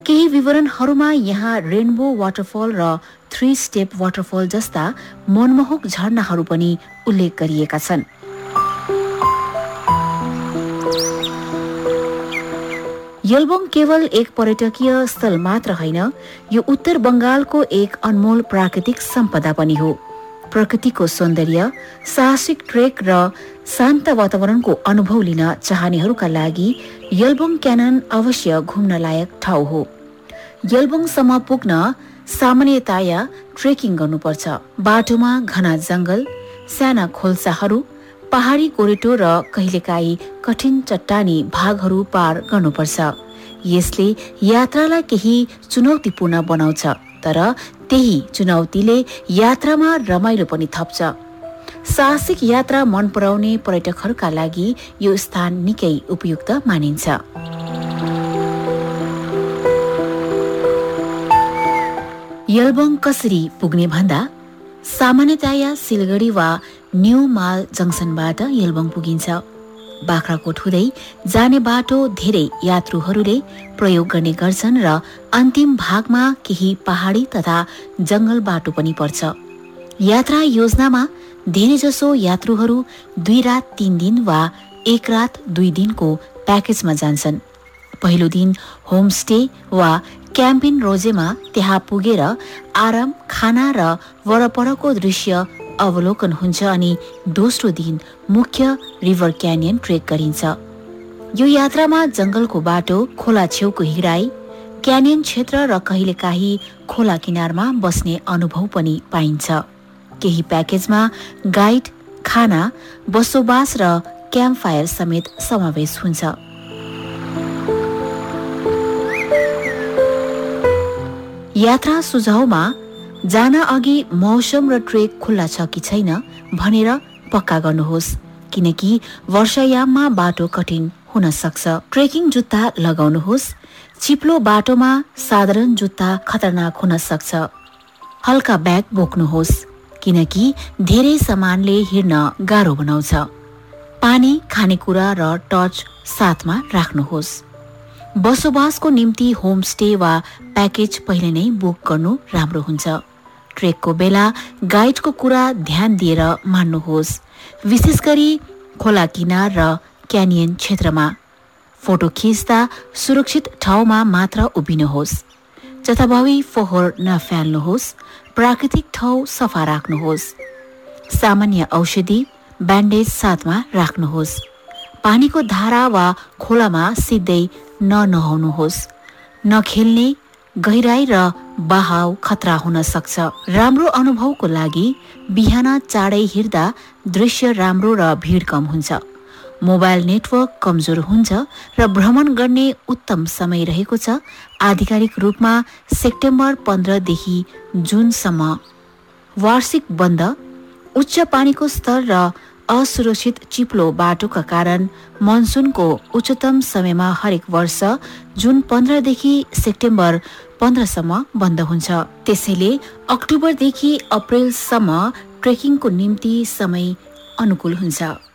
केही विवरणहरूमा यहाँ रेनबो वाटरफल र 3 स्टेप वाटरफल जस्ता मनमोहक झरनाहरू पनि उल्लेख गरिएका छन्। यलबोङ केवल एक पर्यटकीय स्थल मात्र होइन, यो उत्तर बंगालको एक अनमोल प्राकृतिक सम्पदा पनि हो। प्रकृतिको सौन्दर्य, साहसिक ट्रेक र शान्त वातावरणको अनुभव लिन चाहनेहरूका लागि यलबोङ क्यानन अवश्य घुम्न लायक ठाउँ हो। यलबोङसम्म पुग्न सामान्यतया ट्रेकिङ गर्नुपर्छ। बाटोमा घना जंगल, साना खोल्साहरू, पहाडी गोरेटो र कहिलेकाहीँ कठिन चट्टानी भागहरू पार गर्नुपर्छ। यसले यात्रालाई केही चुनौतीपूर्ण बनाउँछ, तर त्यही चुनौतीले यात्रामा रमाइलो पनि थप्छ। साहसिक यात्रा मन पराउने पर्यटकहरूका लागि यो स्थान निकै उपयुक्त मानिन्छ। यलबोङ कसरी पुग्ने भन्दा सामान्यतया सिलगढी वा न्यू माल जंक्सनबाट यलबोङ पुगिन्छ। बाख्राकोट हुँदै जाने बाटो धेरै यात्रुहरूले प्रयोग गर्ने गर्छन् र अन्तिम भागमा केही पहाडी तथा जंगल बाटो पनि पर्छ। यात्रा योजनामा धेरैजसो यात्रुहरू 2 रात 3 दिन वा 1 रात 2 दिनको प्याकेजमा जान्छन्। पहिलो दिन होमस्टे वा क्याम्पिन रोजेमा त्यहाँ पुगेर आराम, खाना र वरपरको दृश्य अवलोकन हुन्छ अनि दोस्रो दिन मुख्य रिभर क्यानियन ट्रेक गरिन्छ। यो यात्रामा जंगलको बाटो, खोला छेउको हिँडाइ, क्यानियन क्षेत्र र कहिलेकाहीँ खोला किनारमा बस्ने अनुभव पनि पाइन्छ। केही प्याकेजमा गाइड, खाना, बसोबास र क्याम्प फायर समेत समावेश हुन्छ। यात्रा सुझावमा जान अघि मौसम र ट्रेक खुल्ला छ कि छैन भनेर पक्का गर्नुहोस्, किनकि वर्षायाममा बाटो कठिन हुन सक्छ। ट्रेकिङ जुत्ता लगाउनुहोस्। चिप्लो बाटोमा साधारण जुत्ता खतरनाक हुन सक्छ। हल्का ब्याग बोक्नुहोस्, किनकि धेरै सामानले हिँड्न गाह्रो बनाउँछ। पानी, खानेकुरा र टर्च साथमा राख्नुहोस्। बसोबासको निम्ति होमस्टे वा प्याकेज पहिले नै बुक गर्नु राम्रो हुन्छ। ट्रेकको बेला गाइडको कुरा ध्यान दिएर मान्नुहोस्, विशेष गरी खोला किनार र क्यानियन क्षेत्रमा। फोटो खिच्दा सुरक्षित ठाउँमा मात्र उभिनुहोस्। जथाभावी फोहोर नफाल्नुहोस्। प्राकृतिक ठाउँ सफा राख्नुहोस्। सामान्य औषधि, ब्यान्डेज साथमा राख्नुहोस्। पानीको धारा वा खोलामा सिधै ननुहाउनुहोस्। नखेल्ने, गहिराई र बहाव खतरा हुन सक्छ। राम्रो अनुभवको लागि बिहान चाँडै हिँड्दा दृश्य राम्रो र भिड कम हुन्छ। मोबाइल नेटवर्क कमजोर हुन्छ र भ्रमण गर्ने उत्तम समय रहेको छ आधिकारिक रूपमा सेप्टेम्बर 15 देखि जुनसम्म। वार्षिक बन्द, उच्च पानीको स्तर र असुरक्षित चिप्लो बाटोका कारण मनसुनको उच्चतम समयमा हरेक वर्ष जुन 15 देखि सेप्टेम्बर 15 सम्म बन्द हुन्छ। त्यसैले अक्टोबरदेखि अप्रेलसम्म ट्रेकिङको निम्ति समय अनुकूल हुन्छ।